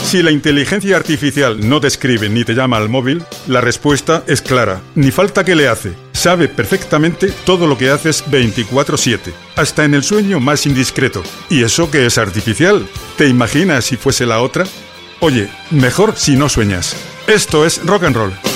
Si la inteligencia artificial no te escribe ni te llama al móvil, la respuesta es clara. Ni falta que le hace. Sabe perfectamente todo lo que haces 24/7, hasta en el sueño más indiscreto. ¿Y eso que es artificial? ¿Te imaginas si fuese la otra? Oye, mejor si no sueñas. Esto es Rock and Roll.